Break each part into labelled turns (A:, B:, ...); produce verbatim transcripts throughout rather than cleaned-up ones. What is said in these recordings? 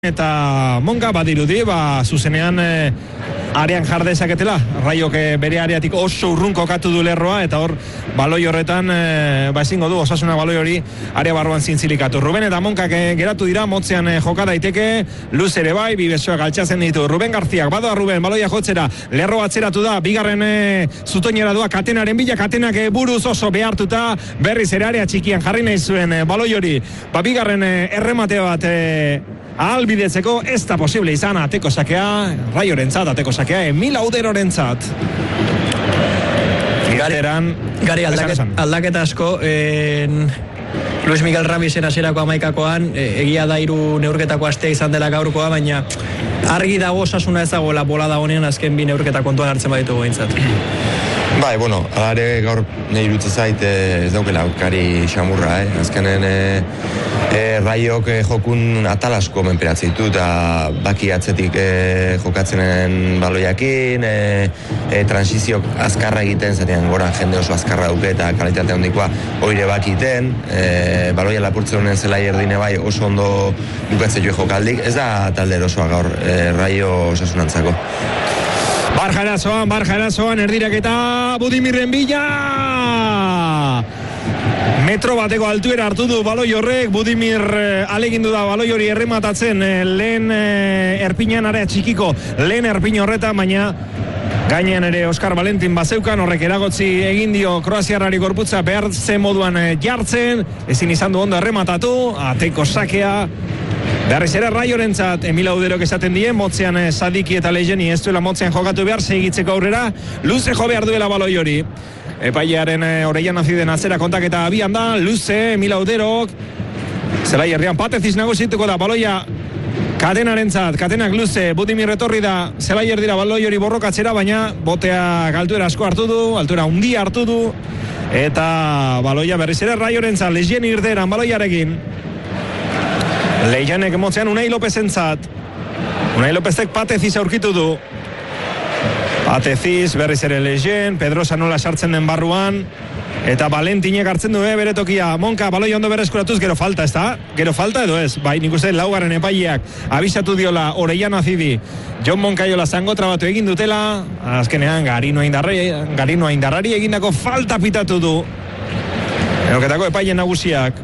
A: Eta Monka badirudi, ba, zuzenean e, arean jardezaketela. Raiok e, bere areatik oso urrun kokatu du lerroa, eta hor baloi horretan e, ba ezingo du, Osasuna baloi hori area barruan zintzilikatu. Ruben eta Monkak e, geratu dira, motzean e, joka daiteke, luz ere bai, bi besoak altxatzen ditu. Ruben Garziak, badoa Ruben, baloia jotzera, lerro atzeratu da, bigarren e, zutoinera doa Katenaren bila, Katenak e, buruz oso behartuta, berriz ere area txikian jarri nahi zuen e, baloi hori, ba bigarren e, erremate bat e, ahalbidetzeko ez da posible izan ateko sakea, Raiorentzat ateko sakea, Emil Auderorentzat. Gareran,
B: gari aldaket, aldaketa asko, en, Luis Miguel Ramisen hasierako amaikakoan, e, egia da hiru neurketako astea izan dela gaurkoa, baina argi dago Osasuna ez dagoela bolada honean azken bi neurketa kontuan hartzen baditugu behintzat.
C: Bai, bueno, alare gaur nahi irutze zait eh, ez daukela aukari xamurra, eh? Azkenen eh, eh, Raiok eh, jokun atalasko menperatzen ditu, eta baki atzetik eh, jokatzenen baloiakin, eh, eh, transizio azkarra egiten, zatean gora jende oso azkarra duke eta kalitate handikoa oire bakiten, eh, baloia lapurtzen honen zelai erdine bai oso ondo bukatzen jo jokaldik, ez da talde erosoa gaur eh, Raio Osasunantzako.
A: Barja erazoan, barja erazoan, erdirak eta Budimirren bila! Metro bateko altuera hartu du baloi horrek, Budimir eh, alegindu da baloi hori errematatzen eh, lehen eh, erpinan area txikiko, lehen erpin horretan, baina gainean ere Oskar Valentin bazeukan, horrek eragotzi egin dio kroaziarrari gorputza behar zen moduan eh, jartzen, ezin izan du ondo errematatu, ateko sakea, berriz ere Raiorentzat, Emil Auderok esaten die, motzean eh, Sadiki eta Lejeni ez duela motzean jokatu behar, segitzeko aurrera, luze jo behar duela baloi hori. Epailearen e, Oreian aziden azera kontaketa abian da, luze, Emil Auderok, zelai herrian pateziz nagusituko da, baloia Katenarentzat, Katenak luze, Budimir etorri da, zelai erdira baloi hori borrokatzera, baina botea altuera asko hartu du, altuera hundia hartu du, eta baloia berriz ere Raiorentzat, Lejeni irderan baloiarekin. Leijanek motzean Unai Lopezentzat, Unai Lopezek Pateziz aurkitu du, Pateziz, berriz ere Lejen, Pedrosa nola sartzen den barruan, eta Valentinek hartzen du, eh, bere tokia, Monka, baloi ondo berreskuratuz, gero falta, ez da? Gero falta edo ez? Bai, nik uste laugarren epaileak abisatu diola Orellana Azidi, Jon Monkaiola zango trabatu egin dutela, azkenean Garinoa Indarrari, Garinoa Indarrari egindako falta pitatu du, eroketako epaile nagusiak.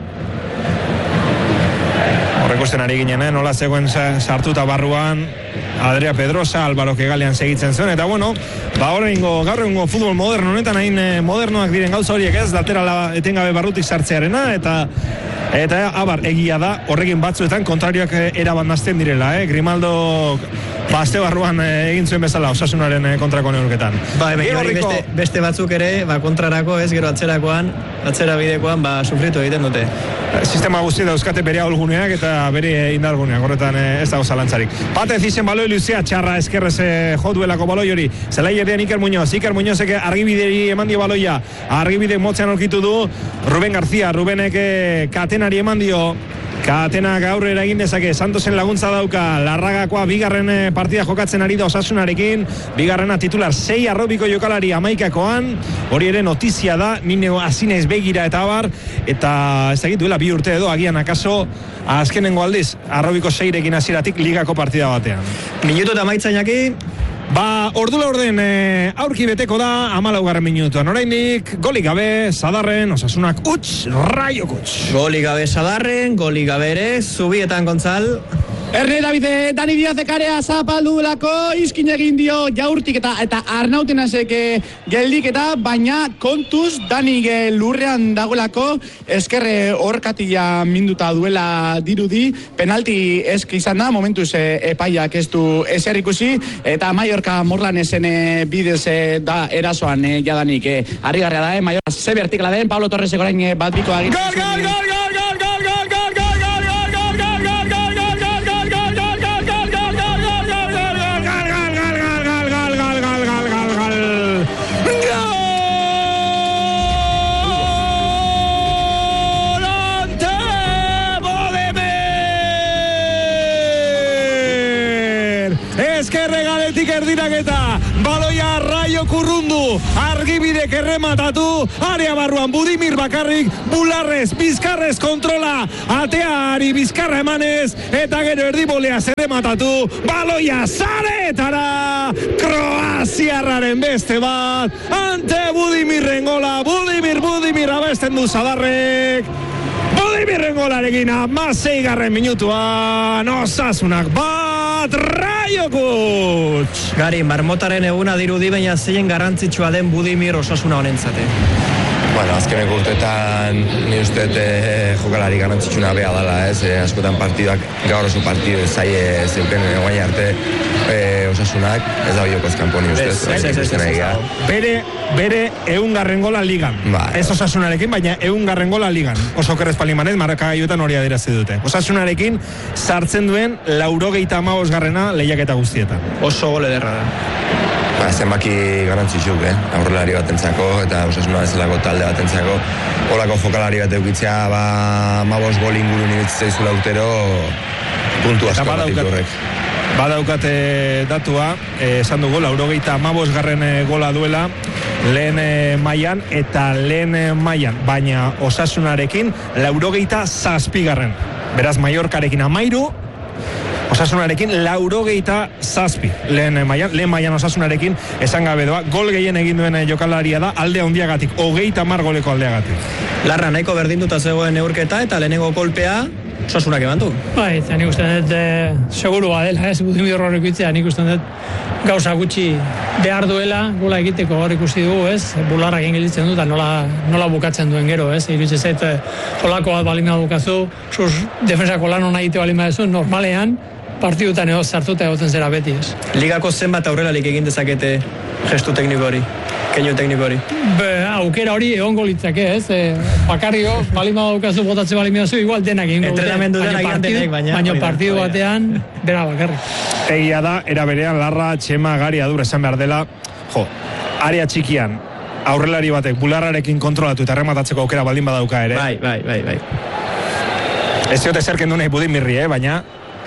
A: Horrekusten ari ginen, eh? Nola zegoen sartuta barruan Adria Pedrosa, Álvaro Kegalean segitzen zuen, eta bueno, ba horrengo, gaur egungo futbol moderno honetan hain eh, modernoak diren gauza horiek ez, laterala etengabe barrutik sartzearena, eta eta abar, egia da, horrekin batzuetan kontrarioak erabandazten direla, eh? Grimaldo bazte barruan eh, egin zuen bezala Osasunaren eh, kontrako neurketan.
B: Ba, horriko... beste, beste batzuk ere, ba, kontrarako ez, gero atzerakoan, atzera bidekoan, ba, sufritu egiten dute.
A: Sistema guzti dauzkate bere ahulguneak eta bere indarguneak, horretan eh, ez dago zalantzarik. Patez izen baloi luzea, txarra eskerrez eh, jo duelako baloi hori, zelai erdean Iker Muñoz, Iker Muñozek argibideri eman dio baloia, argibide motzean aurkitu du, Ruben García, Rubenek eh, Katenari eman dio, Katenak aurrera egin dezake, Santosen laguntza dauka, Larragakoa bigarren partida jokatzen ari da Osasunarekin, bigarrena titular sei arrobiko jokalari amaikakoan, hori ere notizia da, nine azinez begira eta abar, eta ez dakit duela bi urte edo, agian akaso, azkenengo aldiz, arrobiko seirekin hasieratik ligako partida batean.
B: Minutu eta maitzainak
A: Ba, ordula orden e, aurki beteko da hamalaugarren minutuan. Oraindik golik gabe Sadarren, Osasunak uts, Raiok uts.
B: Golik gabe Sadarren, golik gabe ere Zubietan Gontzal.
D: Erne Davide, Dani Diaz ekarea zapaldu lako, izkin egin dio jaurtik eta eta Arnautenasek geldik eta baina kontuz Dani lurrean dagoelako, eskerre horkatia minduta duela dirudi, penalti esk izan da, momentuz epaiak ez du eser ikusi, eta Mallorca Morlanesen bidez da erasoan jadanik. Arrigarria da, Mallorca ze vertikala den, Pablo Torresek orain bat biko agin.
A: Gol, gol, gol, gol! koordiraketa, baloia Raio kurrundu, Argibidek errematatu, area barruan Budimir bakarrik, Bularrez, Bizkarrez kontrola, ateari Bizkarra emanez, eta gero erdibolea zerrematatu, baloia zaretara, Kroaziarraren beste bat, ante Budimirren gola, Budimir, Budimir abesten du Zadarrek, Budimirren golarekin amasei garren minutuan, Osasunak bat, Raio Kutx!
B: Gari, marmotaren eguna dirudi, baina zein garrantzitsua den Budimir Osasuna honentzate.
C: Bueno, azkeneko urteetan ni uste e, jokalari garrantzitsuna beha dela, ez? E, askotan partiduak gaur oso partidu zaie zeuken guain arte e, Osasunak, ez da biokoz kanpo ni ustez.
B: Ez, ez, ez, ez.
A: Bere, bere eungarren gola ligan.
C: Ba,
A: ez Osasunarekin, baina eungarren gola ligan. Oso kerrez palimanez, marrakagaiuetan hori adirazi dute. Osasunarekin sartzen duen laurogeita hamabost garrena lehiaketa guztietan.
B: Oso gole derra da.
C: Ba, zenbaki garrantzitsuk, eh? Aurrelari batentzako eta Osasuna bezalako talde batentzako. Olako jokalari bat eukitzea, ba, mabos gol inguru nibitzea izula urtero, puntu asko bat horrek.
A: Badaukate datua, eh, esan dugu, laurogeita amabos garren gola duela, lehen eh, mailan eta lehen eh, mailan, baina Osasunarekin laurogeita zazpigarren. Beraz, Mallorcarekin amairu, Osasunarekin laurogeita zazpi. Lehen mailan, lehen mailan Osasunarekin esan gabe doa, gol gehien egin duen jokalaria da, alde handiagatik, hogeita hamar goleko aldeagatik.
B: Larra nahiko berdinduta zegoen neurketa eta lehenengo kolpea Osasunak eman du.
E: Bai, eta nik uste dut e, seguru badela, ez Budimir horrek itzea, nik uste dut gauza gutxi behar duela, gola egiteko hor ikusi dugu, ez? Bularrak ingilitzen du, eta nola, nola bukatzen duen gero, ez? Iruditzen zait, solako bat balima bukazu, sus defensako lan hona egite balima duzu, normalean, partidutan edo zartuta egoten zera beti, ez?
B: Ligako zenbat aurrelalik egin dezakete gestu tekniko hori, keinu tekniko hori?
E: Be, aukera hori egongo litzake, ez? E, bakarrio, balima daukazu, botatze balima duzu, igual denak egingo dute.
B: Entrenamendu denak egin denek, baina...
E: Baina partidu batean, bera bakarrik.
A: Egia da, era berean, Larra, Txema, Gari, Adur, esan behar dela, jo, area txikian, aurrelari batek, bularrarekin kontrolatu eta rematatzeko aukera baldin badauka ere.
B: Bai, bai, bai, bai.
A: Ez ziote zerken du nahi Budimirri, eh, baina...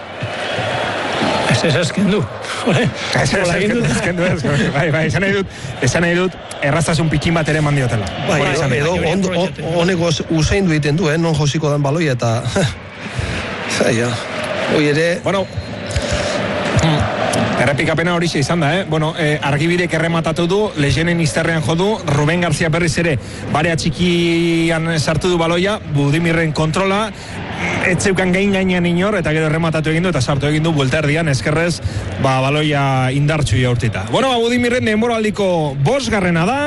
E: Ez ez esken du.
A: Ez ez esken du, bai, bai, esan nahi dut, esan nahi dut, errazasun pikin bat ere mandiotela.
F: Bai, edo, honeko usain du egiten du, eh, non josiko den baloi eta... Zaila, hoi ere...
A: Bueno, errepikapena hori izan da, eh? Bueno, eh, Argibidek errematatu du, Lejenen izterrean jodu, Ruben García berriz ere, barea txikian sartu du baloia, Budimirren kontrola, etzeukan gain gainean inor, eta gero errematatu egin du, eta sartu egin du, buelta erdian, eskerrez, ba, baloia indartsu jaurtita. Bueno, ba, Budimirren denboraldiko bosgarrena da,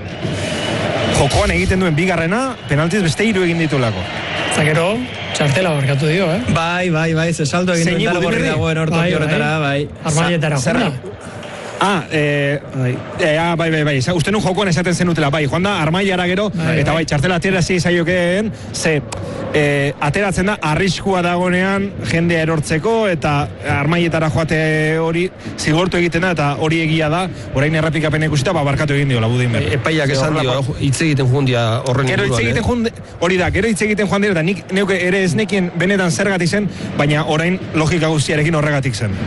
A: jokoan egiten duen bigarrena, penaltiz beste hiru egin ditulako.
E: Eta gero, txartela barkatu dio, eh?
B: Bai, bai, bai, ze salto egin duen gorri dagoen hortoki horretara, bai.
E: Armaietara, junda.
A: Ah, eh, eh, ah, bai, bai, bai, uste nun jokoan esaten zenutela, bai, joan da, armaiara gero, bai, eta bai, txartela atera zi zaiokeen, ze, eh, ateratzen da, arriskua dagonean, jendea erortzeko, eta armaietara joate hori, zigortu egiten da, eta hori egia da, orain errepikapen ikusita, ba, barkatu egin diola, Budimir.
F: Epaiak esan dio, hitz egiten jundia horren
A: inguruan, gero hitz egiten jundia, hori da, gero hitz egiten joan dira, eta nik neuke ere ez nekien benetan zergatik zen, baina orain logika guztiarekin horregatik zen.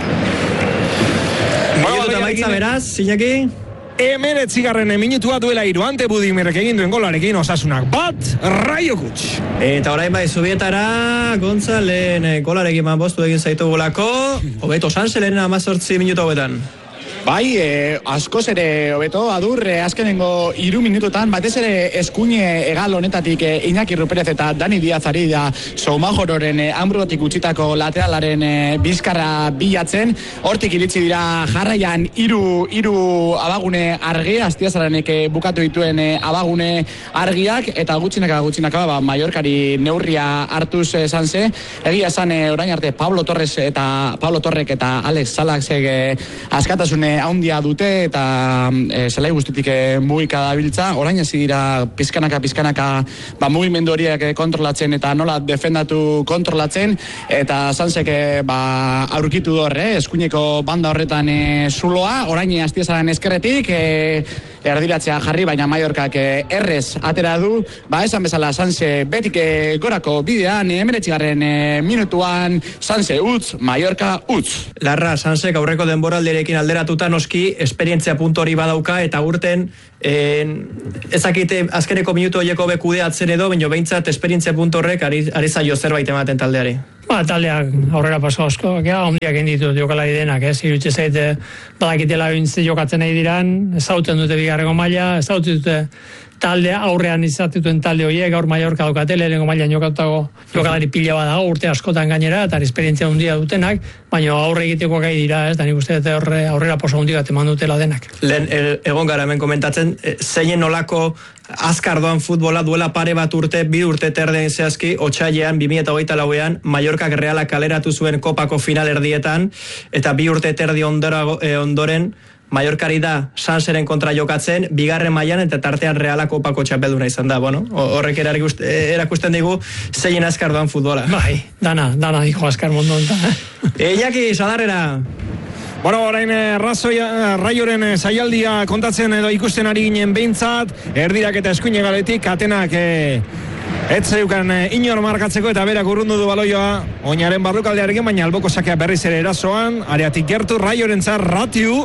B: Minutu maitza beraz, Iñaki?
A: Emeretzigarren minutua duela hiru ante Budimirrek egin duen golarekin Osasunak bat, Raio Kutx.
B: Eta orain bai zubietara, Gontzalen golarekin man bostu egin zaitu golako, hobeto Sanselen amazortzi minutu hauetan.
D: Bai, eh, askoz ere hobeto, Adur, eh, azkenengo hiru minututan, batez ere eskuine egal honetatik eh, Iñaki Ruperez eta Dani Diaz ari da Soumajororen eh, Ambruatik utzitako lateralaren eh, bizkarra bilatzen, hortik iritsi dira jarraian hiru hiru abagune argi, Astiazaranek eh, bukatu dituen eh, abagune argiak, eta gutxinaka gutxinaka, ba, Mallorcari neurria hartuz esan ze, egia esan eh, orain arte Pablo Torres eta Pablo Torrek eta Alex Salaxek eh, askatasune haundia dute eta e, zelai guztitik e, mugika dabiltza, orain hasi dira pizkanaka pizkanaka ba, mugimendu horiek kontrolatzen eta nola defendatu kontrolatzen, eta Sansek ba, aurkitu dor, eh? Eskuineko banda horretan e, zuloa, orain Astiazaren eskerretik, e, erdiratzea jarri, baina Mallorcak errez atera du, ba esan bezala Sanse betik gorako bidean, hemeretzigarren minutuan Sanse utz, Mallorca utz.
B: Larra, Sansek aurreko denboraldiarekin alderatuta noski esperientzia puntu hori badauka eta urten En, ezakite azkeneko minutu horieko bekudeatzen edo, baina behintzat esperientzia puntu horrek ari, ari zaio zerbait ematen taldeari.
E: Ba, taldeak aurrera paso asko, ja, ondiak inditut jokalari denak, ez, irutxe zaite badakitela bintze jokatzen nahi diran, ezauten dute bigarreko maila, ezauten dute talde aurrean izatituen talde horiek, gaur Mallorca daukate, lehenengo mailan jokatutako jokalari pila badago, urte askotan gainera, eta esperientzia handia dutenak, baina aurre egiteko gai dira, ez, da nik uste dute horre, aurrera posa handi bat eman dutela denak.
B: Lehen, egon gara hemen komentatzen, zeinen nolako azkar doan futbola duela pare bat urte, bi urte terden zehazki, otsailean, bi mila hogeita lauean, Mallorcak Realak kaleratu zuen kopako final erdietan, eta bi urte terdi ondora, eh, ondoren, Mallorcari da Sanseren kontra jokatzen, bigarren mailan eta tartean Realak kopako txapelduna izan da, bueno, horrek erakusten digu zein azkar doan futbola.
E: Bai, dana, dana dijo azkar mundu enta.
B: Iñaki, Sadarrera.
A: Bueno, orain razoia, Raioren saialdia kontatzen edo ikusten ari ginen behintzat, erdirak eta eskuine galetik, Atenak e, etzeukan e, inor markatzeko eta berak urrundu du baloioa, oinaren barrukaldearekin, baina alboko sakea berriz ere erasoan, areatik gertu, Raioren zar Ratiu,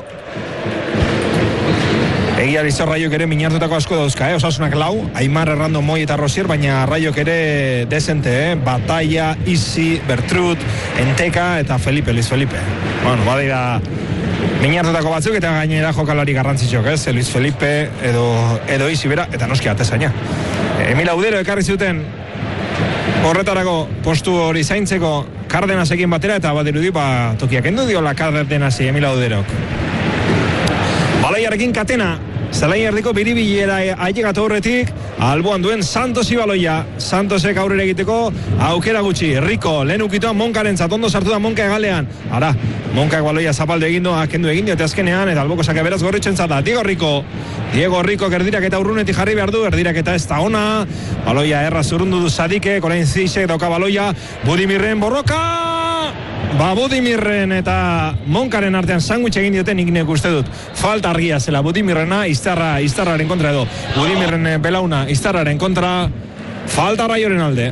A: egia bizor Raiok ere minartutako asko dauzka, eh? Osasunak lau, Aimar, Errando, Moi eta Rosier, baina Raiok ere desente, eh? Batalla, Isi, Bertrut, Enteka eta Felipe, Luis Felipe. Bueno, badira minartutako batzuk eta gainera jokalari garrantzitsok, ez? Luis Felipe edo, edo Isi bera, eta noski atezaina. Emil Audero ekarri zuten horretarako postu hori zaintzeko Kardenasekin batera, eta badirudi ba, tokiak endu diola Kardenasi Emil Auderok. Baloiarekin Katena, zelai erdiko biribilera ailegatu horretik, alboan duen Santosi baloia, Santosek aurrera egiteko aukera gutxi, Rico, lehen ukitoan Monkaren zatondo sartu da Monka egalean, ara, Monkak baloia zapalde egindu, akendu egin diote azkenean, eta alboko sake beraz gorritzen zata, Diego Rico, Diego Rico erdirak eta urrunetik jarri behar du, erdirak eta ez da ona, baloia erra zurrundu du Sadike, Korain Zizek dauka baloia, Budimirren borroka! Ba, Budimirren eta Monkaren artean sandwich egin dioten nik nek uste dut. Falta argia zela Budimirrena, Iztarra, Iztarraren kontra edo. Budimirren belauna, Iztarraren kontra, falta Raioren alde.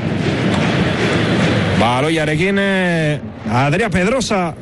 A: Baloiarekin eh, Adria Pedrosa.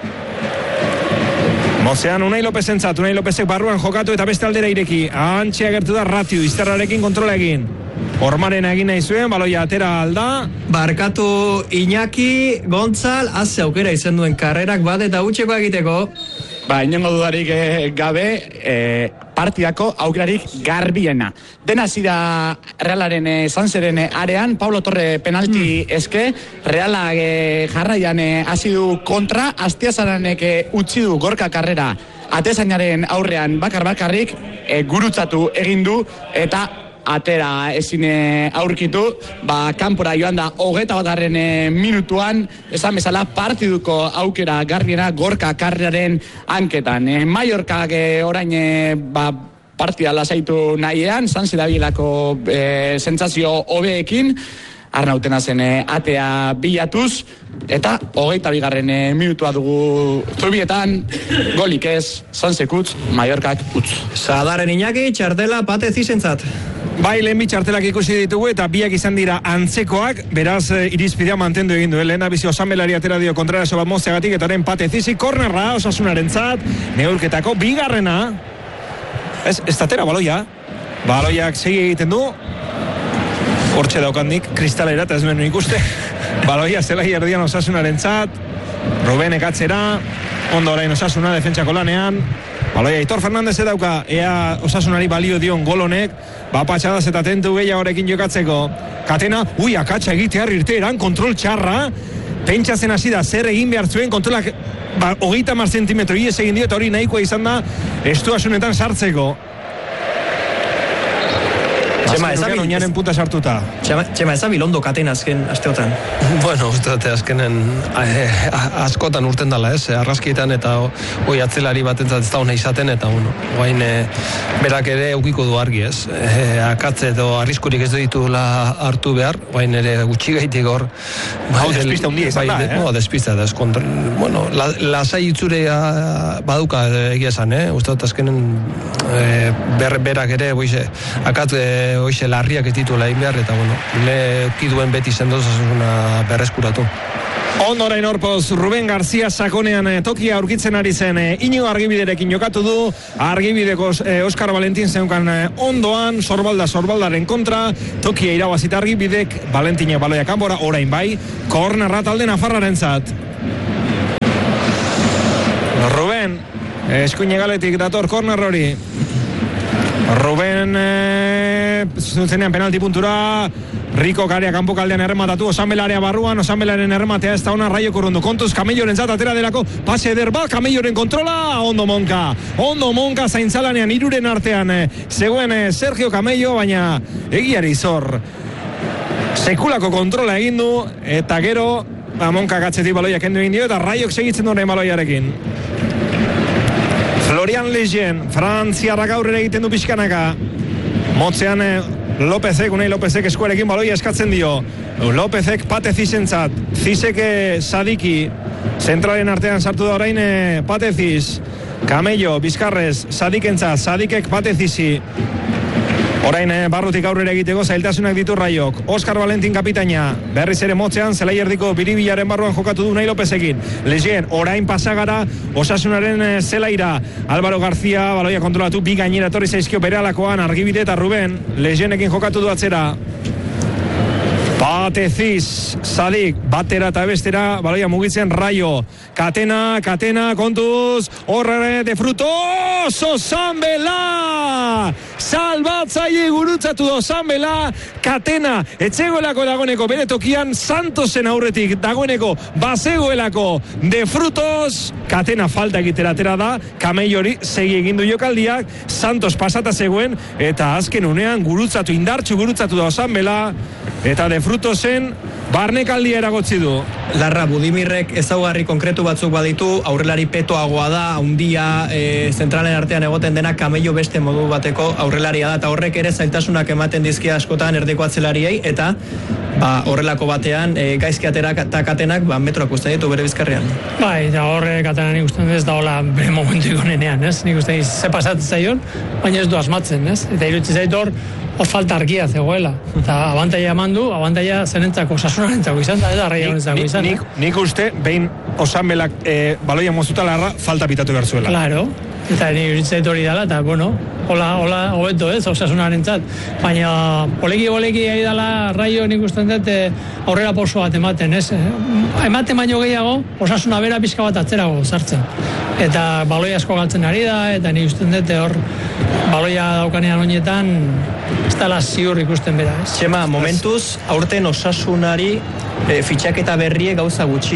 A: Mozean Unai López entzat, Unai Lópezek barruan jokatu eta beste aldera ireki. Antxea gertu da Ratiu, Iztarrarekin kontrola egin. Ormaren egin nahi zuen, baloia atera alda.
B: Barkatu Iñaki, Gontzal, azze aukera izan duen karrerak bat eta utxeko egiteko.
D: Ba, inongo dudarik e, gabe, e, partidako aukerarik garbiena. Dena zira Realaren e, Sanseren arean, Paulo Torre penalti mm. eske, Reala e, jarraian hasi e, du kontra, Astiazaranek e, utzi du gorka karrera atezainaren aurrean bakar-bakarrik, e, gurutzatu egin du, eta atera ezin aurkitu, ba, kanpora joan da hogeita batgarren minutuan, esan bezala partiduko aukera garbiena gorka karriaren hanketan. E, Mallorcak e, orain e, ba, partida lasaitu nahiean, Sanse dabilako e, sentsazio hobeekin, Arnautena zen e, atea bilatuz, eta hogeita bigarren e, minutua dugu zubietan, golik ez, Sansek utz, Mallorcak utz.
B: Sadaren Iñaki, txartela pate zizentzat.
A: Bai, lehen bi txartelak ikusi ditugu eta biak izan dira antzekoak, beraz e, irizpidea mantendu egin du, eh? Lehen abizio osanbelari atera dio kontraraso bat mozeagatik, eta horren pate zizi, kornerra, Osasunaren zat, neurketako bigarrena, ez, ez tatera baloia, baloiak segi egiten du, hortxe daukandik, kristalera, eta ez nuen ikuste, baloia zelai erdian Osasunaren zat, Ruben ekatzera, ondo orain Osasuna defentsako lanean, baloia Aitor Fernandez dauka, ea Osasunari balio dion gol honek, ba patxadaz eta tentu gehiagorekin jokatzeko. Katena, ui, akatsa egitear irteeran, kontrol txarra, pentsatzen hasi da, zer egin behar zuen, kontrolak, ba, hogeita mar zentimetro ies egin dio, eta hori nahikoa izan da, estuasunetan sartzeko. Txema, ez oinaren punta sartuta.
B: Txema, ez da bilondo katen azken asteotan.
F: Bueno, uste dute azkenen eh, askotan urten dala, ez? Arraskietan eta hoi atzelari batentzat ez da hona izaten, eta bueno, guain eh, berak ere eukiko du argi, ez? Eh, akatze edo arriskurik ez ditula hartu behar, guain ere gutxi gaitik hor.
A: Hau despista hundia izan da, eh?
F: No, despista da, ez kontra, bueno, la, lasai itzurea baduka egia esan, eh? Uste dut azkenen eh, ber, berak ere, boize, akatze hoize larriak ez dituela egin behar, eta bueno, le duen beti sendozasuna berreskuratu.
A: Ondorain horpoz, Ruben García sakonean eh, tokia aurkitzen ari zen eh, Iñigo Argibiderekin jokatu du, Argibideko eh, Oscar Valentin zeukan eh, ondoan, sorbalda sorbaldaren kontra, tokia irabazita Argibidek, Valentine baloia kanpora, orain bai, kornerra talde nafarraren zat. Ruben, eskuine galetik dator korner hori. Ruben eh, zuzenean penalti puntura, Rico Karea kanpo kaldean errematatu, Osanbelarea barruan, Osanbelaren errematea ez da ona, Raio Korrondo kontuz, Kamelloren zat atera delako, pase eder bat, Kamelloren kontrola, ondo Monka, ondo Monka zaintzalanean iruren artean, eh, zegoen eh, Sergio Camello, baina egiari zor, sekulako kontrola egin du, eta gero, ba, Monka gatzetik baloia kendu egin dio, eta Raiok segitzen duen baloiarekin. Florian Legien, Frantziarrak aurrera egiten du pixkanaka. Motzean eh, Lopezek, Unai Lopezek eskuarekin baloia eskatzen dio. Lopezek Pate Zizentzat. Zizek eh, Sadiki. Zentralen artean sartu da orain eh, Pate Ziz. Camello, Bizkarrez, Sadikentzat. Sadikek Pate Zizi. Orain eh, barrutik aurrera egiteko zailtasunak ditu Raiok. Oscar Valentin kapitaina, berriz ere motzean, zelai erdiko biribilaren barruan jokatu du Unai Lopezekin. Legien, orain pasagara, Osasunaren eh, zelaira. Álvaro García, baloia kontrolatu, bi gainera torri zaizkio bere alakoan, Argibide eta Ruben. Legienekin jokatu du atzera. Bateziz, Sadik, batera eta bestera, baloia mugitzen Raio. Katena, katena, kontuz, horre de frutos, Osanbela! Salbatzaile gurutzatu da Osanbela, katena, etxegoelako dagoeneko bere tokian, Santosen aurretik dagoeneko bazegoelako de frutos, katena falta egitera atera da, Kamellori segi egin du jokaldiak, Santos pasata zegoen, eta azken unean gurutzatu, indartxu gurutzatu da Osanbela, eta de frutosen barnekaldia eragotzi du.
B: Larra, Budimirrek ezaugarri konkretu batzuk baditu, aurrelari petoagoa da, handia, e, zentralen artean egoten dena, Camello beste modu bateko aurrelaria da, eta horrek ere zailtasunak ematen dizkia askotan erdeko atzelariei, eta ba, horrelako batean e, gaizki atera eta katenak ba, metroak uste ditu bere bizkarrean.
E: Bai, eta horre katenan nik uste ez da hola bere momentu ikonenean, ez? Nik uste ze pasatzen zaion, baina ez du asmatzen, ez? Eta irutzi zait hor, hor falta argia zegoela. Eta abantaia eman du, abantaia zenentzako, Osasunarentzako izan da, eta Raio honentzako izan.
A: Nik, nik uste, behin Osanbelak e, baloia mozuta larra, falta pitatu behar zuela.
E: Claro, eta nik iritzait hori dela, eta bueno, hola, hola, hobeto ez, Osasunarentzat. Baina, poleki, poleki ari dela Raio nik uste dut e, aurrera pauso bat ematen, ez? Ematen baino gehiago, Osasuna bera pixka bat atzerago sartzen. Eta baloia asko galtzen ari da, eta nik uste dut hor baloia daukanean honetan, ez dela ziur ikusten bera, ez?
B: Txema, momentuz, aurten Osasunari e, fitxaketa berrie gauza gutxi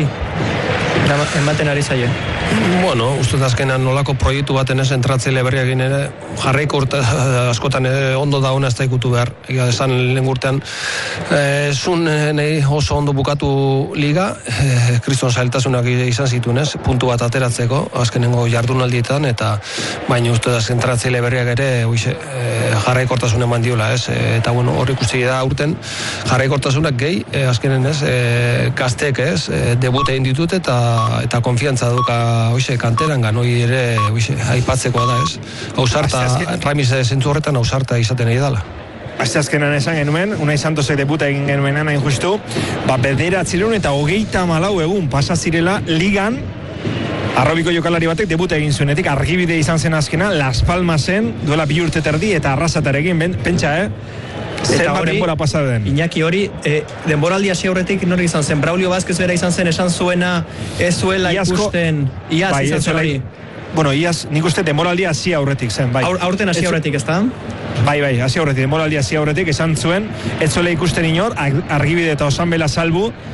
B: ematen ari zaie.
F: Bueno, uste azkenan nolako proiektu baten ez entratzeile berriak ere jarraiko urte askotan e, ondo da hona ez da ikutu behar. Ega esan lehen urtean e, zun e, nahi oso ondo bukatu liga, e, kriston zailtasunak izan zituen ez, puntu bat ateratzeko, azkenengo jardunaldietan, eta baina uste da entratzeile berriak ere oize, e, jarraikortasun eman diola ez, e, eta bueno, hor ikusi da urten jarraikortasunak gehi, e, azkenen ez, e, gaztek ez, e, debute egin ditut eta eta konfiantza duka hoize kanteran gan hori ere hoize aipatzekoa da, ez? Ausarta Ramis zentzu horretan ausarta izaten ari dela.
A: Aste azkenan esan genuen, Unai Santosek debuta egin genuenan hain justu, ba bederatziehun eta hogeita hamalau egun pasa zirela ligan. Arrobiko jokalari batek debuta egin zuenetik, Argibide izan zen azkena, Las Palmasen duela bi urte terdi eta Arrasatarekin, ben, pentsa, eh? Zer bat denbora pasa den.
B: Iñaki hori, e, denboraldi hasi aurretik nori izan zen, Braulio Vázquez bera izan zen, esan zuena, ez zuela
A: Iazko,
B: ikusten, iaz
A: bai,
B: izan zuen hori.
A: Bueno, iaz, nik uste denboraldi hasi aurretik zen, bai.
B: Aur, aurten hasi aurretik, ez da?
A: Bai, bai, hasi aurretik, denboraldi hasi aurretik, esan zuen, ez zuela ikusten inor, Argibide eta Osanbela salbu,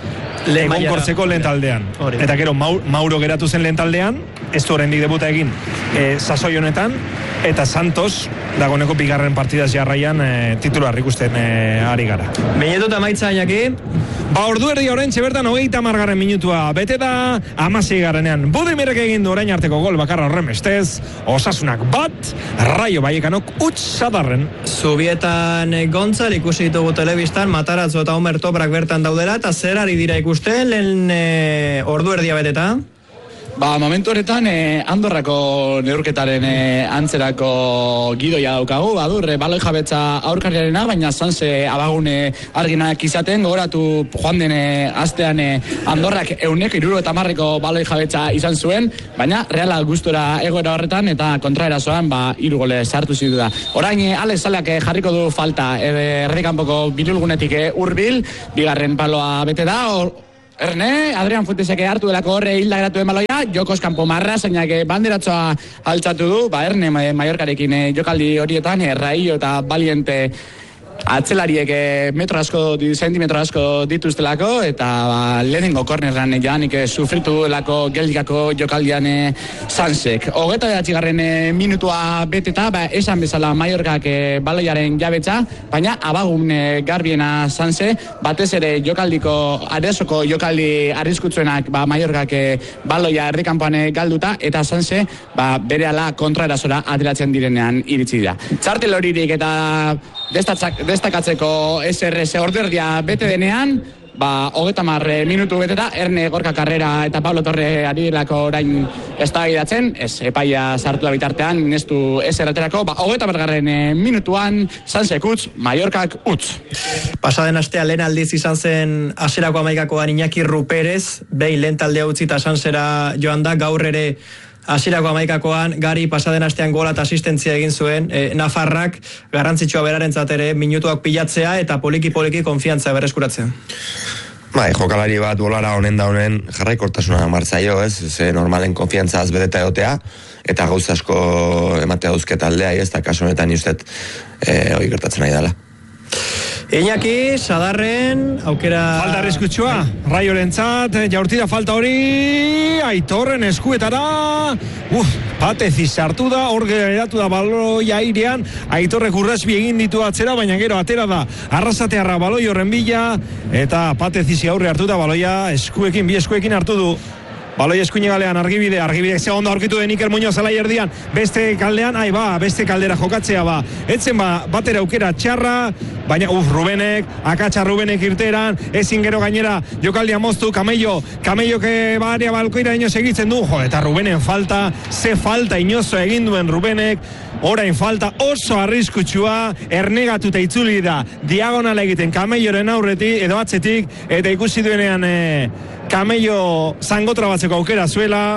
A: egonkortzeko lehen taldean. Eta gero Mauro geratu zen lehen taldean, ez du oraindik debuta egin e, sasoi honetan, eta Santos dagoneko bigarren partidaz jarraian e, titular ikusten e, ari gara.
B: Minututa maitza Iñaki.
A: Ba, ordu erdi oraintxe bertan hogeita hamargarren minutua, bete da hamasei garrenean. Budimirrek egin du orain arteko gol bakarra horren bestez, Osasunak bat, Raio Vallecanok huts Sadarren.
B: Zubietan Gontzal ikusi ditugu telebistan, Matarazzo eta Omer Toprak bertan daudela, eta zer ari dira ikusten, lehen e, ordu erdia beteta?
D: Ba, momentu horretan, eh, Andorrako neurketaren eh, antzerako gidoia daukagu, adur, eh, baloi jabetza aurkariarena, baina Sanse abagune arginak izaten, gogoratu joan den eh, astean eh, Andorrak euneko iruro eta marreko baloi jabetza izan zuen, baina Reala gustora egoera horretan, eta kontraerasoan, ba, hiru gole sartu zitu da. Orain, eh, Alex Salak eh, jarriko du falta, eh, erdikanpoko birulgunetik eh, hurbil, bigarren paloa bete da, or, Erne, Adrian Fuentesek hartu delako horre hilda geratuen baloia, Jokos kanpo marra, zeinak banderatzoa altzatu du, ba Erne Mallorcarekin jokaldi horietan, Raio eta Valiente atzelariek metro asko, sentimetro asko dituztelako, eta ba, lehenengo kornerran jaanik sufritu lako geldikako jokaldian e, Sansek. Hogeta behatzigarren e, minutua beteta, ba, esan bezala Mallorcak e, baloiaren jabetza, baina abagun e, garbiena Sanse, batez ere jokaldiko, aresoko jokaldi arriskutzuenak ba, Mallorcak e, baloia erdikanpoan e, galduta, eta Sanse ba, berehala kontraerasora ateratzen direnean iritsi dira. Txartel horirik eta destakatzeko S R S orderdia bete denean, ba, hogeta marre minutu beteta, Erne Gorka Carrera eta Pablo Torre ari delako orain eztabaidatzen, ez epaia sartu da bitartean, nestu S R aterako, ba, hogeta bergarren minutuan, Sansek utz, Mallorcak utz.
B: Pasaden astea lehen aldiz izan zen hasierako hamaikakoan Iñaki Ruperez, behin lehen taldea utzi eta Sansera joan da, gaur ere hasierako hamaikakoan, Gari pasaden astean gola eta asistentzia egin zuen, e, Nafarrak garrantzitsua berarentzat ere minutuak pilatzea eta poliki-poliki konfiantza berreskuratzea.
C: Bai, jokalari bat bolara honen da honen jarraikortasuna martzaio, ez? Ze normalen konfiantzaz bedeta egotea, eta gauza asko ematea dauzke taldea, ez? Eta kasu honetan justet e, hori gertatzen nahi dela.
B: Iñaki, Sadarren, aukera...
A: Falta arriskutsua, Raiorentzat, jaurti da falta hori, Aitorren eskuetara, uf, Patezi sartu da, hor geratu da baloi airean, Aitorrek urrasbi egin ditu atzera, baina gero atera da, Arrasatearra baloi horren bila, eta Patezi aurre hartu da baloia eskuekin, bi eskuekin hartu du. Baloi eskuine galean, argibide, argibide ze ondo aurkitu den Iker Muñoz zelai erdian, beste kaldean, ai ba, beste kaldera jokatzea ba, etzen ba, batera aukera txarra, baina, uf, Rubenek, akatsa Rubenek irteran, ezin gero gainera, jokaldia moztu, Kamello, Kamello que baria balkoira ino segitzen du, jo, eta Rubenen falta, ze falta inozo egin duen Rubenek, orain falta oso arriskutsua, ernegatuta itzuli da, diagonala egiten Kamelloren aurretik, edo atzetik, eta ikusi duenean, e, Kamello zangotra batzeko aukera zuela,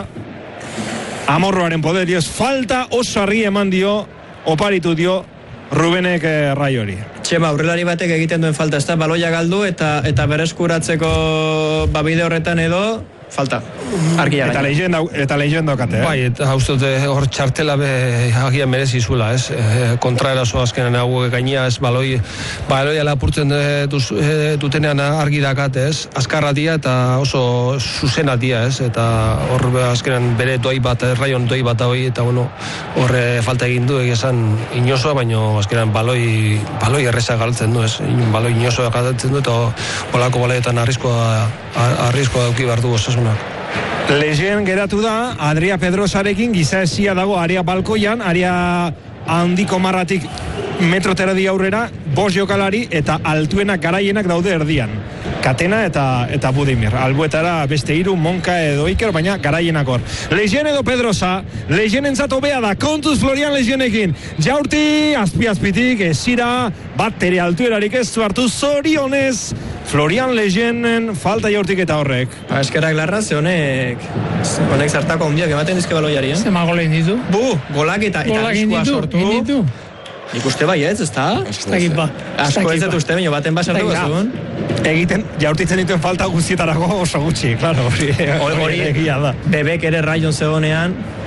A: amorroaren poderioz, falta oso argi eman dio, oparitu dio, Rubenek eh, Raiori.
B: Txema, aurrelari batek egiten duen falta, ez da, baloia galdu eta eta bereskuratzeko babide horretan edo, falta, argia
A: eta lehizien eta lehizien daukate, eh?
F: Bai, eta hauztot hor txartela be agian merezi zuela, ez? E, kontraeraso azkenen hau gainia, ez, baloi baloi alapurtzen duz, e, dutenean argi dakate, ez? Azkarra dia eta oso zuzena dia, ez? Eta hor azkenen bere doi bat, Raion doi bat hoi, eta bueno, hor falta egin du, egizan inosoa, baino azkenen baloi baloi erreza galtzen du, ez? Baloi inosoa galtzen du, eta holako baloietan arriskoa arriskoa dauki behar du Osasunak.
A: Lehen geratu da, Adria Pedrosarekin giza esia dago area balkoian, area handiko marratik metro terdi aurrera, bost jokalari eta altuenak garaienak daude erdian. Katena eta eta Budimir. Albuetara beste hiru, Monka edo Iker, baina garaienak hor. Lehen edo Pedrosa, lehen entzat hobea da, kontuz Florian Lehenekin. Jaurti, azpi-azpitik, ezira, bat tere altuerarik ez zu hartu, zorionez, Florian Lehenen falta jaurtik eta horrek.
B: Ba, eskerak larra, ze honek, honek zartako ondiak ematen dizke baloiari, eh?
E: Zema golein ditu.
B: Bu, golak eta, eta arriskoa sortu.
E: Ditu.
B: Nik uste bai ez, ez da?
E: Ez dakit ba.
B: Asko ez dut uste, baina baten basartu bazuen.
A: Egiten, jaurtitzen dituen falta guztietarako oso gutxi, claro, hori, hori egia da.
B: Bebek ere Raion zegonean,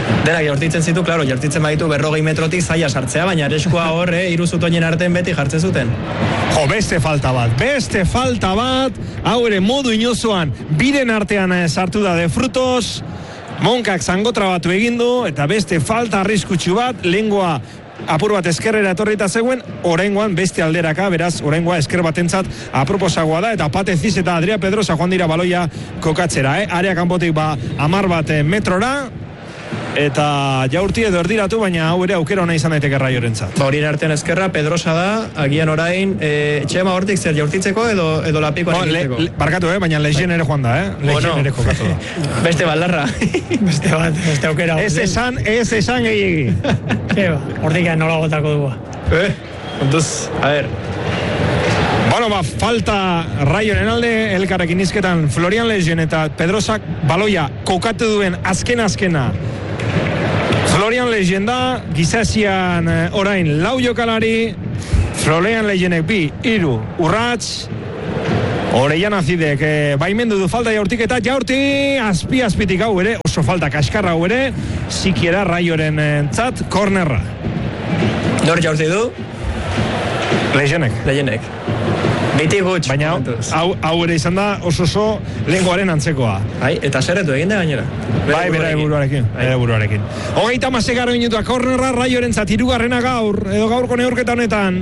B: Denak jortitzen zitu, klaro, jortitzen baditu berrogei metrotik zaila sartzea, baina areskua hor, eh, hiru zutoinen artean beti jartzen zuten.
A: Jo, beste falta bat, beste falta bat, hau ere modu inozoan, biren artean sartu da de frutos, Monkak zangotra batu egindu, eta beste falta arriskutsu bat, lengoa apur bat eskerrera etorrita zegoen, oraingoan beste alderaka, beraz, oraingoa esker batentzat aproposagoa da, eta Pate Ziz eta Adria Pedrosa joan dira baloia kokatzera, eh? Area kanpotik ba amar bat metrora, eta jaurti edo erdiratu, baina hau ere aukera ona izan daiteke Raiorentzat.
B: Ba, horien artean eskerra, Pedrosa da, agian orain, e, Txema hortik zer jaurtitzeko edo, edo lapikoan
A: no,
B: egiteko?
A: Le, barkatu, eh? Baina Legien ere joan da, eh? Legien bueno. ere kokatu da.
B: Beste baldarra.
E: beste bat, beste aukera.
A: Ez esan, ez esan gehiagi.
E: Eba, hortik nola gotako dugu.
B: Eh, kontuz, a ver...
A: Bueno, ba, falta Raioren alde, elkarrekin izketan Florian Legien eta Pedrosak baloia kokatu duen azken-azkena. Florian Legien da, gizazian orain lau jokalari, Florian Legienek bi, iru, urrats, Oreian azidek, eh, baimendu du falta jaurtik eta jaurti, azpi-azpitik hau ere, oso falta kaskarra hau ere, zikiera Raioren entzat, kornerra.
B: Nor jaurti du?
A: Legienek.
B: Legienek. Biti gutx.
A: Baina hau, hau ere izan da oso oso lengoaren antzekoa.
B: Bai, eta zerretu egin da gainera.
A: Bai, bera buruarekin. Bera buruarekin. Hogeita hamaseigarren minutua kornerra Raiorentzat hirugarrena gaur, edo gaurko neurketa honetan.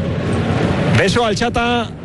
A: Beso altxata.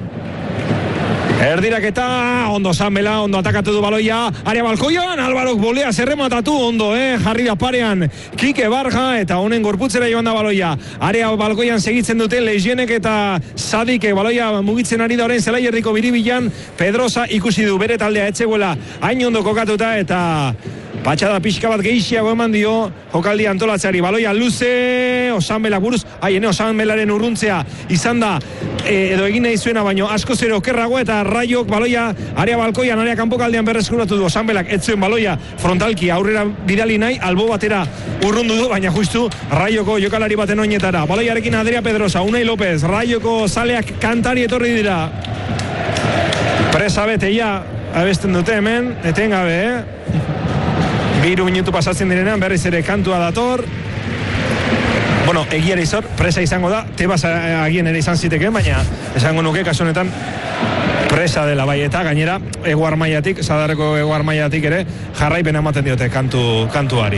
A: Erdiraketa, ondo Sanbela, ondo atakatu du baloia, area balkoian, Alvarok bolea zerrematatu, ondo, eh, jarri da parean, Kike Barja, eta honen gorputzera joan da baloia, area balkoian segitzen dute, Legienek eta Sadik baloia mugitzen ari da orain zelai erdiko biribilan, Pedrosa ikusi du bere taldea etzegoela, hain ondo kokatuta, eta patxada pixka bat gehiago eman dio jokaldi antolatzeari, baloia luze, Osanbela buruz, haien Osanbelaren urruntzea izan da, e, edo egin nahi zuena, baino asko zero okerrago, eta Raiok baloia area balkoian, area kanpokaldean berreskuratu du Osanbelak, etzuen baloia frontalki aurrera bidali nahi, albo batera urrundu du, baina justu Raioko jokalari baten oinetara, baloiarekin Adria Pedrosa, Unai López, Raioko zaleak kantari etorri dira, presa beteia abesten dute hemen, etengabe, eh? Biru minutu pasatzen direnean, berriz ere kantua dator. Bueno, egiera izor, presa izango da, tebas agien ere izan ziteken, baina esango nuke kasu honetan presa dela bai, eta gainera ego armaiatik, Sadarreko ego armaiatik ere jarraipen ematen diote kantu, kantuari.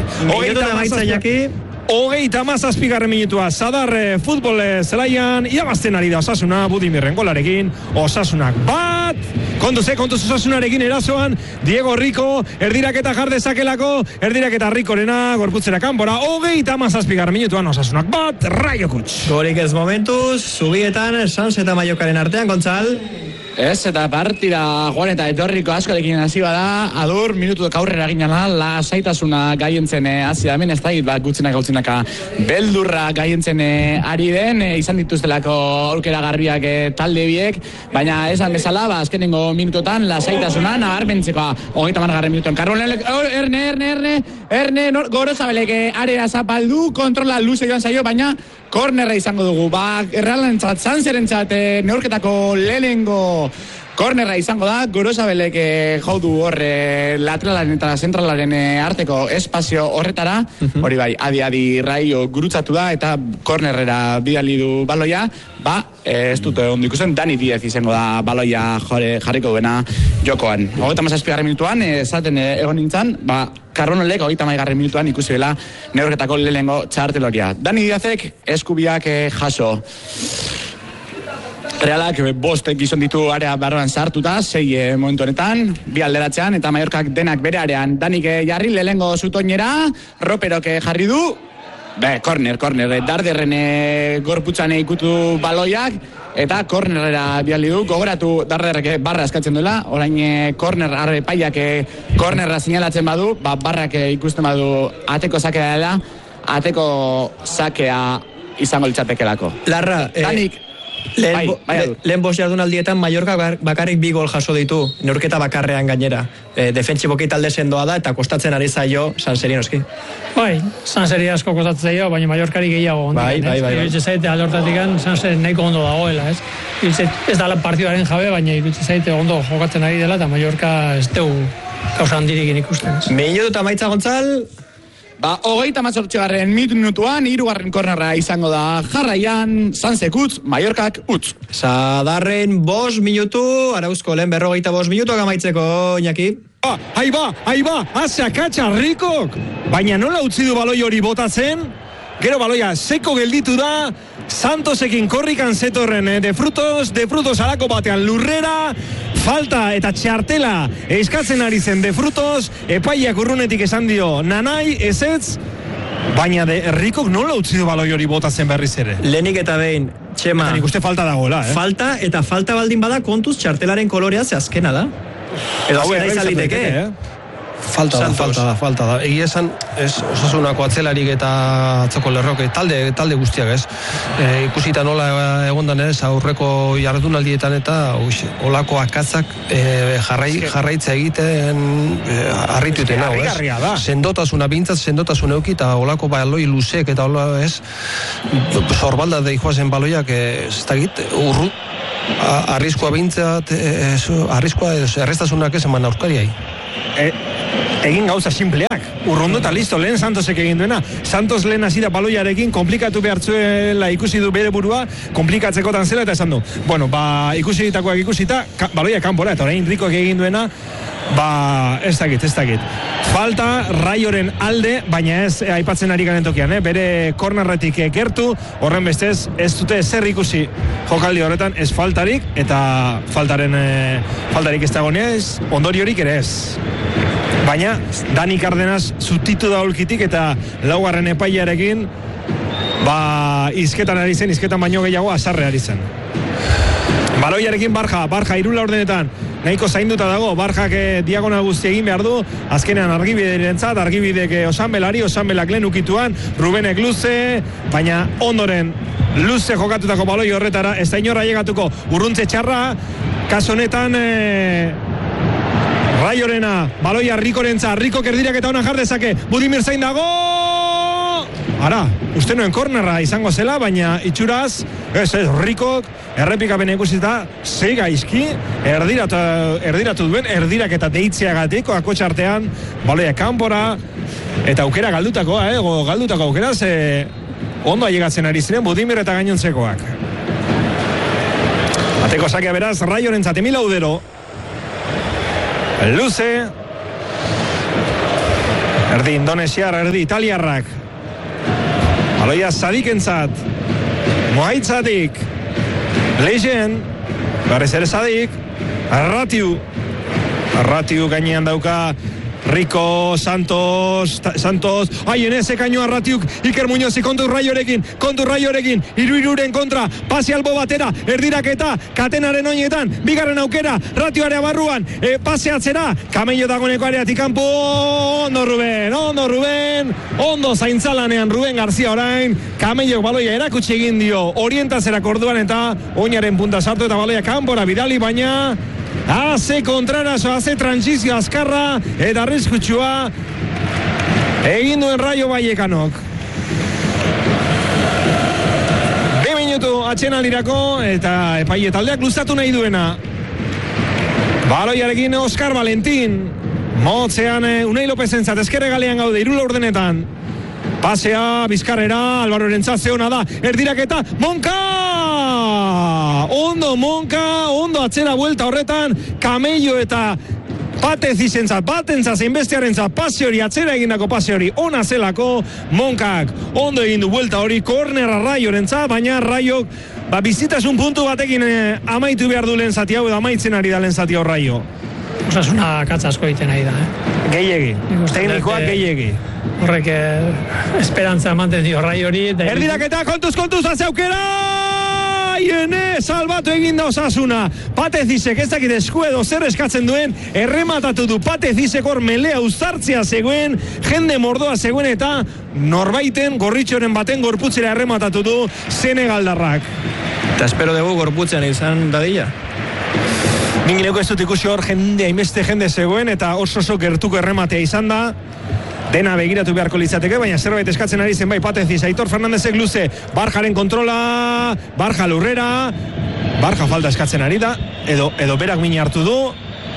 A: Hogeita hamazazpigarren minutua, Sadar eh, futbol eh, zelaian, iabazten ari da Osasuna, Budimirren golarekin, Osasunak bat, kontuz, eh, kontuz Osasunarekin erasoan, Diego Rico, erdiraketa jardezakelako, erdiraketa Ricorena, gorputzera kanbora, hogeita hamazazpigarren minutuan, Osasunak bat, Raio Kutx.
B: Gorik ez momentuz, zubietan, Sans eta Maiokaren artean, Gontzal.
D: Ez, eta partida joan eta etorriko askorekin hasi bada, adur minutu aurrera ginala, lasaitasuna gaientzen hasi da hemen, ez da, bat gutzenak gautzenaka beldurra gaientzen ari den, e, izan dituztelako aurkera garbiak e, talde biek, baina esan bezala, ba, azkenengo minutotan lasaitasuna nabarmentzekoa, hogeita hamargarren minutuan. Karronen, erne, erne, erne, erne, nor, Gorosabelek area zapaldu, kontrola luze joan zaio, baina kornerra izango dugu, ba, errealentzat, Sanserentzat, e, neurketako lehenengo kornerra izango da, Gorosabelek e, jau du horre lateralaren eta zentralaren e, arteko espazio horretara, uh-huh. Hori bai, adi-adi Raio gurutzatu da, eta kornerrera bidali du baloia, ba, e, ez dute ondo ikusten, Dani Diez izango da baloia jore, jarriko duena jokoan. Hogeita hamazazpigarren minutuan, esaten e, egon nintzen, ba, Karronolek hogeita hamaigarren minutuan ikusi dela neurketako lehenengo txartelokia. Dani Diazek eskubiak e, jaso. Realak bost gizon ditu area barroan sartuta, sei e, momentu honetan, bi alderatzean, eta Mallorcak denak bere arean. Danik e, jarri lehenengo zutoinera, Roperok e, jarri du, be, korner, korner, Darderren e, gorputzan ikutu baloiak, eta kornerera biali du, gogoratu Darderrek barra eskatzen duela, orain e, korner arre paiak e, kornerra sinalatzen badu, ba, barrak e, ikusten badu ateko sakea dela, ateko sakea izango litzatekelako.
B: Larra,
D: Danik,
B: Lehen,
D: bai, bai,
B: le, lehen bost jardunaldietan Mallorca bakarrik bi gol jaso ditu, neurketa bakarrean gainera. E, defentsiboki talde sendoa da eta kostatzen ari zaio Sanserin oski.
E: Bai, Sanseri asko kostatzen zaio, baina Mallorcari gehiago ondik.
B: Bai, bai, bai.
E: Iritsi zaite alortatik Sanser nahiko ondo dagoela, ez? Iritsi, ez da partiduaren jabe, baina iritsi zaite ondo jokatzen ari dela, eta Mallorca ez deu kausa handirikin ikusten.
B: Minutu eta maitza Gontzal.
D: Ba, hogeita mazortzigarren minutuan, hirugarren kornerra izango da jarraian, Sanzek utz, Mallorcak utz.
B: Zadarren bost minutu, Arauzko lehen berrogeita bost minutuak amaitzeko, Iñaki.
A: Ah, ahi ba, ahi ba, azea katxa Ricok. Baina nola utzi du baloi hori botatzen? Gero baloia seko gelditu da, Santosekin korrikan zetorren eh, de frutos, de frutos alako batean lurrera, falta eta txartela eskatzen ari zen de frutos, epaiak urrunetik esan dio nanai, ezetz, baina de Ricok nola utzi du baloi hori botatzen berriz ere?
B: Lehenik eta behin, Txema.
A: Eta nik uste falta dagoela, eh?
B: Falta eta falta baldin bada kontuz txartelaren kolorea ze azkena da. Edo azkena izaliteke, eh?
F: Falta da, falta da, falta da. Egia esan, ez, Osasunako atzelarik eta atzoko lerroke, talde, talde guztiak, ez. E, ikusita nola egondan ez, aurreko jardunaldietan eta uix, olako akatzak e, jarrai, jarraitza egiten e, harrituten hau, ez. Sendotasuna, bintzat sendotasun euki eta olako baloi luzek eta ola, ez, zorbalda deijoazen baloiak, ez da git, urru, arriskoa bintzat, arriskoa, errestasunak ez eman aurkariai.
A: E, egin gauza simpleak, urrundu eta listo, lehen Santosek egin duena. Santos lehen hasida baloiarekin, komplikatu behartzuela ikusi du bere burua, komplikatzekotan zela eta esan du. Bueno, ba, ikusi ditakoak ikusita, ka, baloia kanpora, eta orain Ricok egin duena, ba, ez dakit, ez dakit. Falta Raioren alde, baina ez eh, aipatzen ari garen tokian, eh? Bere kornarretik gertu, horren bestez, ez dute zer ikusi jokaldi horretan, ez faltarik, eta faltaren eh, faltarik ez dagoenea ez, ondoriorik ere ez. Baina, Dani Cardenas zutitu da ulkitik eta laugarren epaiarekin, ba, izketan ari zen, izketan baino gehiago azarre ari zen. Baloiarekin Barja, Barja irula ordenetan, nahiko zainduta dago, Barjak eh, diagonal guzti egin behar du, azkenean argibiderentzat, argibidek eh, Osanbelari, Osanbelak lehen ukituan, Rubenek luze, baina ondoren luze jokatutako baloi horretara, ez da inorra llegatuko, urruntze txarra, kaso honetan... Eh, Raiorena, baloia Rikorentza, Ricok erdirak eta ona jardezake, Budimir zain dago! Ara, uste nuen kornerra izango zela, baina itxuraz, ez ez, Ricok, errepikapen ikusita, zei gaizki, erdiratu, erdiratu duen, erdirak eta deitzeagatik, akotxartean, baloia kanpora, eta aukera galdutakoa, eh, galdutako aukera, ze ondo ailegatzen ari ziren, Budimir eta gainontzekoak. Ateko sakea beraz, Raiorentzat, Emil Audero, luze, erdi indonesiar, erdi italiarrak, baloia Sadikentzat, Moaitzatik, Legen, berriz ere Sadik, Arratiu, Arratiu gainean dauka Rico, Santos, Santos, haien eze kaino Arratiuk, Iker Muñozi kontu Raiorekin, kontu Raiorekin, iru iruren kontra, pasi albo batera, erdirak eta katenaren oinetan, bigarren aukera, Ratioarea barruan, e, paseatzera, Kamello dagoneko areatik kanpo, ondo Ruben, ondo Ruben, ondo zaintzalanean Ruben García orain, Kamellok baloia erakutsi egin dio, orientazera orduan eta oinaren punta sartu eta baloia kanpora bidali, baina haze kontrarazo, haze transizio azkarra eta arriskutsua egin duen Raio Vallecanok. Bi minutu atxenaldirako eta epaile taldeak luzatu nahi duena. Baloiarekin Oscar Valentin, motzean Unai Lopezentzat ezkerre galean gaude irula ordenetan. Pasea, Bizkarrera, Álvaro Erentzat ona da, erdirak eta Monka! Ondo Monka, ondo atzera buelta horretan, Kamello eta Patez izentzat, batentzat, zeinbestearentzat, pase hori, atzera egindako pase hori, ona zelako, Monkak, ondo egin du buelta hori, kornerra Raiorentzat, baina Raiok, ba, bizitasun puntu batekin eh, amaitu behar du lehen zati hau, edo amaitzen ari da lehen zati hau Raio.
E: Osasuna katzasko egiten ari da, eh?
A: Gehiegi, teknikoak gehiegi.
E: Horrek eh, esperantza ematen dio Raiori.
A: Erdirak eta kontuz, kontuz, azeukera! Aiene, salbatu egin da Osasuna. Patezisek ez dakit eskuedo zer eskatzen duen, errematatu du Patezisek hor melea uzartzea zegoen, jende mordoa zegoen eta norbaiten gorritxoren baten gorputzera errematatu du Senegaldarrak.
B: Eta espero dugu gorputzen izan dadila.
A: Ningileko ez dut ikusi hor jende, hainbeste jende zegoen eta oso oso gertuko errematea izan da. Dena begiratu beharko litzateke, baina zerbait eskatzen ari zen bai Patezis, Aitor Fernandezek luze, Barjaren kontrola, Barja lurrera, Barja falta eskatzen ari da, edo, edo berak mini hartu du,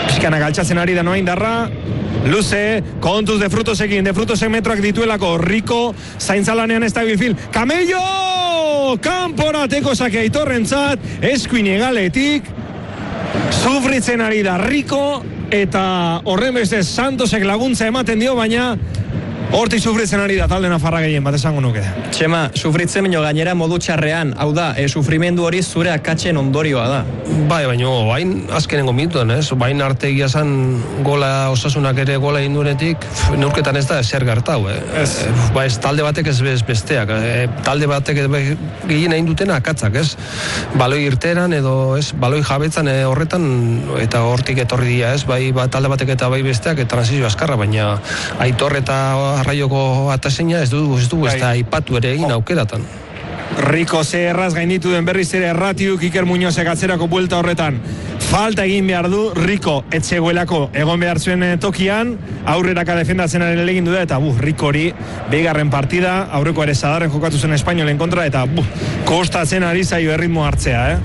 A: Pixkanak altxatzen ari da noa indarra, luze, kontuz de frutosekin, de frutosek metroak dituelako, Rico, zaintzalanean ez da bilfil, Camello! Kanporateko sake Aitorrentzat, eskuin egaletik, sufritzen ari da Rico, eta horren beste Santosek laguntza ematen dio, baina hortik sufritzen ari da talde nafarra gehien bat esango nuke.
B: Txema, sufritzen baino gainera modu txarrean, hau da, e, sufrimendu hori zure akatsen ondorioa da.
F: Bai, baina bain azkenengo minutuan, ez? Bain arte egia zan gola Osasunak ere gola induretik, neurketan ez da ezer gertau, eh? Ez. Ba, ez talde batek ez bez besteak, eh? Talde batek gehien egin dutena akatzak, ez? Baloi irteran edo, ez? Baloi jabetzan eh, horretan, eta hortik etorri dira, ez? Bai, ba, talde batek eta bai besteak, eta transizio askarra, baina Aitor eta Arraioko ataseina ez du, ez du, ez da ipatu ere egin aukeratan.
A: Rico ze erraz gainditu den berriz ere Erratiuk Iker Muñozek atzerako buelta horretan. Falta egin behar du Rico etxegoelako egon behar zuen tokian, aurreraka defendatzen aren egin du da, eta buh, Rico hori behigarren partida, aurreko ere Zadarren jokatu zen Espainolen kontra, eta buh, kostatzen ari zaio erritmo hartzea, eh?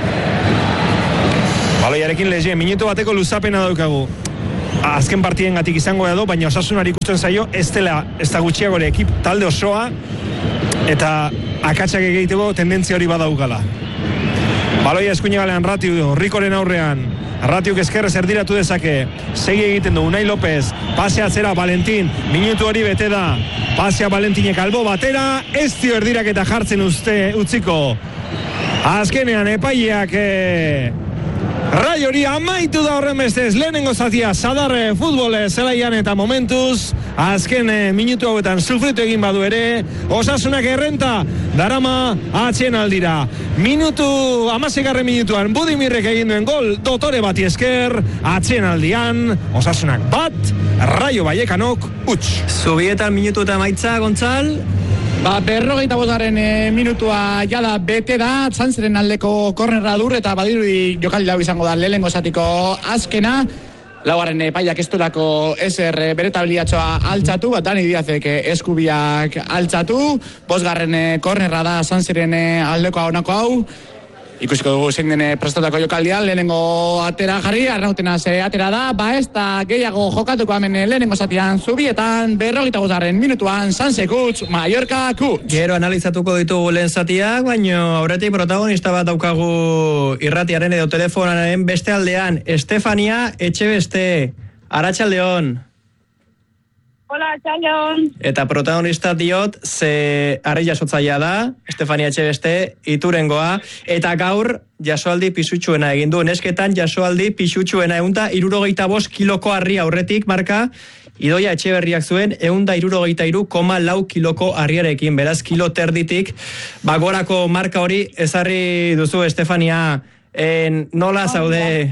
A: Baloiarekin lezien, minutu bateko luzapena daukagu. Azken partien gatik izango edo, baina Osasunari ikusten zaio, ez dela, ez da gutxiagore ekip talde osoa, eta akatsak egiteko tendentzia hori badaukala. Baloia eskuine galean Ratiu, Rikoren aurrean, Ratiuk eskerrez erdiratu dezake, segi egiten du Unai López, pasea atzera Valentin, minutu hori bete da, pasea Valentinek albo batera, ez dio erdirak eta jartzen uste utziko. Azkenean epaileak... E... Rai hori amaitu da horren bestez, lehenengo zatia Zadarre futbole zelaian eta momentuz, azken eh, minutu hauetan sufritu egin badu ere, Osasunak errenta, darama atxen aldira. Minutu, amasegarren minutuan, Budimirrek egin duen gol, dotore bati esker, atxen aldian, Osasunak bat, Raio Vallecanok, utx.
B: Zubietan minutu eta maitza, Gontzal?
D: Ba, berrogeita bosgarren e, minutua jada bete da, Zantzeren aldeko kornerra dur, eta badirudi jokaldi lau izango da lehenengo zatiko azkena. Laugarren epaiak ez duelako ezer bere tabiliatxoa altxatu, bat Dani Diazek eskubiak altxatu, bosgarren kornerra da Zantzeren aldeko honako hau. Ikusiko dugu zein den prestatako jokaldia, lehenengo atera jarri, Arnautena ze atera da, ba ez da gehiago jokatuko hemen lehenengo zatian Zubietan, berrogeita bosgarren minutuan, Sanse Kuts, Mallorca Kuts.
B: Gero analizatuko ditugu lehen zatiak, baino aurretik protagonista bat daukagu irratiaren edo telefonaren beste aldean, Estefania Etxebeste, Arratsaldeon.
G: Hola, Arratsaldeon.
B: Eta protagonista diot, ze harri jasotzailea da, Estefania Etxebeste, Iturengoa, eta gaur jasoaldi pisutsuena egin du. Nesketan jasoaldi pisutsuena egunta irurogeita bost kiloko harri aurretik marka, Idoia Etxeberriak zuen eunda irurogeita iru koma lau kiloko harriarekin, beraz kilo terditik, bagorako marka hori ezarri duzu, Estefania, en, nola zaude...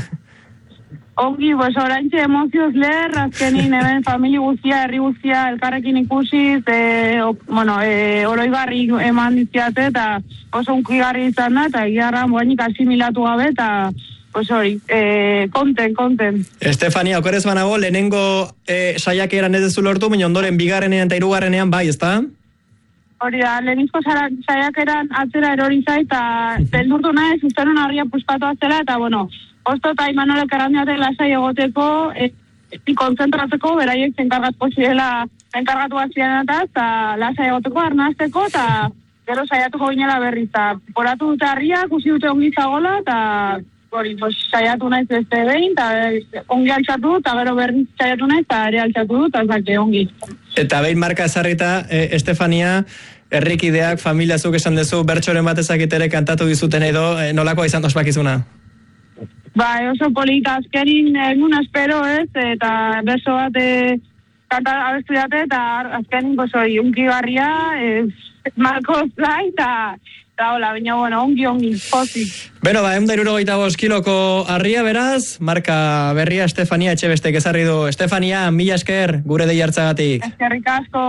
G: Ongi, pues oraintxe emozioz leher, azkenin hemen familia guztia, herri guztia, elkarrekin ikusiz, e, o, bueno, e, oroigarri eman dizkiate, eta oso unkigarri izan da, eta egiarra boainik asimilatu gabe, eta pues hori, e, konten, konten.
B: Estefania, okerez banago, lehenengo e, saiakeran ez dezu lortu, baina ondoren bigarrenean eta hirugarrenean bai, ezta?
G: Hori da, lehenizko saiakeran atzera erori zait, eta beldurtu nahez, usteron harria puspatu atzela, eta bueno, Osto eta Imanolek errandiatek lasai egoteko, e, e, konzentratzeko, beraiek zenkargatuko zirela, zenkargatu bazien eta lasai egoteko, arnazteko, eta gero saiatuko ginela berriz. Eta poratu dute harriak, usi dute ongi zagola, eta hori, pues, saiatu naiz beste behin, eta ongi altxatu, eta gero berriz saiatu naiz, eta ere altxatu dut, eta ongi.
B: Eta behin marka ezarrita, e, Estefania, herrikideak, familiazuk esan dezu, bertxoren bat ezakitere kantatu dizuten edo, e, nolakoa izan ospakizuna?
G: Bai, oso polita azkenin egun espero, ez, eta beso bat e, kanta abestu date, eta azkenin gozoi unkigarria, ez, Marcos Lai, eta eta hola, baina, bueno, ongi, ongi, pozik.
B: Beno, ba, eunda irurogeita bost kiloko harria beraz, marka berria Estefania Etxebestek ezarri du. Estefania, mila esker, gure dei hartzagatik.
G: Eskerrik asko.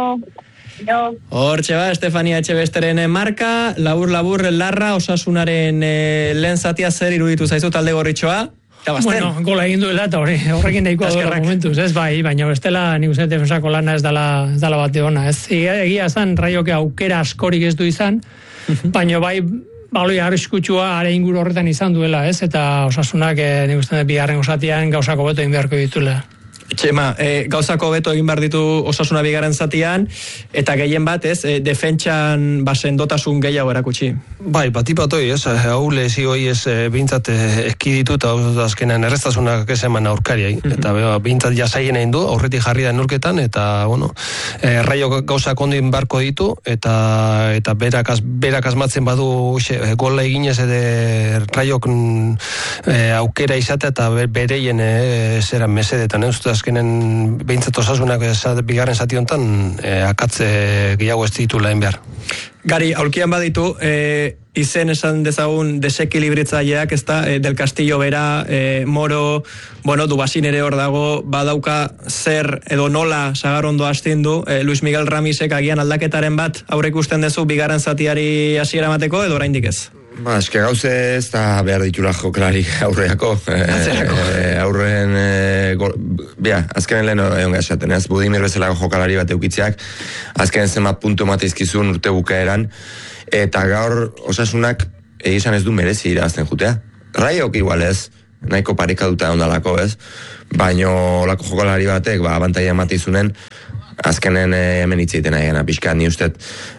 B: Hortxe ba, Estefania Etxebesteren marka, labur-labur larra, Osasunaren e, lehen zatia zer iruditu zaizu talde gorritxoa?
E: Bueno, gola egin duela eta horrekin daiko adora momentuz, ez bai, baina bestela nik uste defensako lana ez dala, ez dala bate ona, ez egia zan Raioke aukera askorik ez du izan, baina bai baloi arriskutsua are inguru horretan izan duela, ez? Eta Osasunak eh, nik uste dut bigarren zatian gauzako beto egin beharko ditula.
B: Txema, e, gauzako beto egin behar ditu Osasuna bigarren zatian, eta gehien bat, ez, e, defentsan basen dotasun gehiago erakutsi.
F: Bai, bati batoi, ez, hau lesioi ez bintzat eskiditu eta azkenean erreztasunak ez eman aurkariai, mm-hmm. eta bintzat jasaien egin du, aurretik jarri da nurketan, eta, bueno, e, raio gauzak ondin barko ditu, eta eta berak, az, berak azmatzen badu xe, gola eginez edo raiok e, aukera izatea, eta bereien e, zera mesedetan, ez, azkenen behintzat Osasunak bigarren zati honetan e, akatze gehiago ez ditu lehen behar.
B: Gari, aulkian baditu, e, izen esan dezagun desekilibritzaileak, ez da, e, Del Castillo bera, e, Moro, bueno, Dubasin ere hor dago, badauka zer edo nola Sagarondo hastin du, e, Luis Miguel Ramisek agian aldaketaren bat aurre ikusten dezu bigarren zatiari hasiera emateko edo oraindik ez?
C: Ba, eske gauze ez da behar ditula jokalari aurreako. E, aurren, e, go, bia, azkenen lehen egon gaxaten, ez Budimir bezalako jokalari bat eukitzeak, azkenen zenbat puntu mateizkizun urte bukaeran, eta gaur Osasunak egizan ez du merezi irazten jutea. Raiok igual ez, nahiko parekaduta ondalako ez, baino olako jokalari batek, ba, abantaia mateizunen, azkenen e, hemen itzeiten nahi gana pixkat, ni ustet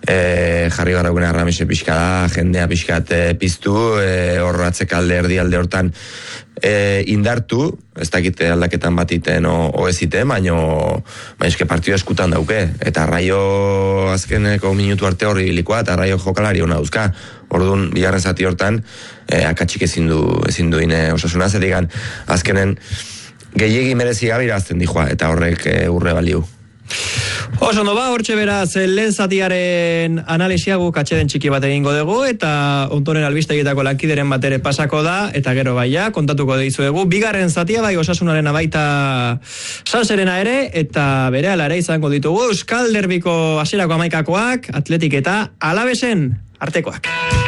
C: e, jarri garraukena Ramise pixka da, jendea pixkat e, piztu, e, horratzek alde erdi alde hortan e, indartu, ez dakite aldaketan bat iten o, o ez iten, baino ba, eske partio eskutan dauke, eta Raio azkeneko minutu arte horri bilikoa, eta Raio jokalari hona dauzka, orduan bigarren zati hortan e, akatsik ezin du, ezin du ine Osasuna, zedigan azkenen gehiegi merezi gabe irazten dijoa, eta horrek e, urre baliu.
B: Oso no ba, hortxe beraz, lehen zatiaren analisia guk atxeden txiki bat egingo dugu, eta ontoren albistegitako lankideren batere pasako da, eta gero baia, kontatuko deizuegu, bigarren zatia bai Osasunaren abaita Sanserena ere, eta bere ala ere izango ditugu, Euskal Derbiko hasierako hamaikakoak, Atletik eta Alavesen artekoak.